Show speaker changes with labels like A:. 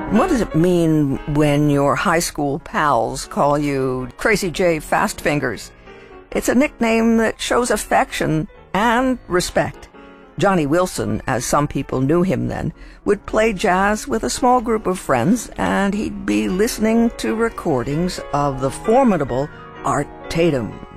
A: What does it mean when your high school pals call you Crazy J Fast Fingers? It's a nickname that shows affection and respect. Johnny Wilson, as some people knew him then, would play jazz with a small group of friends, and he'd be listening to recordings of the formidable Art Tatum.